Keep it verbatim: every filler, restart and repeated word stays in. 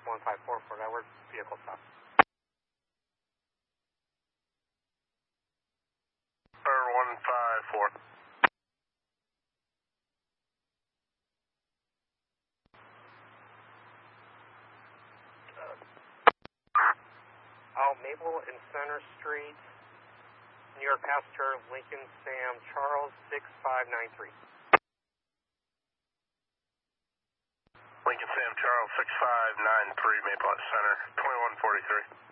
one five four four, Edward, vehicle stop. Or one five four. Oh, Maple and Center Street, New York Passenger, Lincoln Sam Charles, six five nine three. Lincoln Sam Charles, six five nine three, Maple Center, twenty-one forty-three.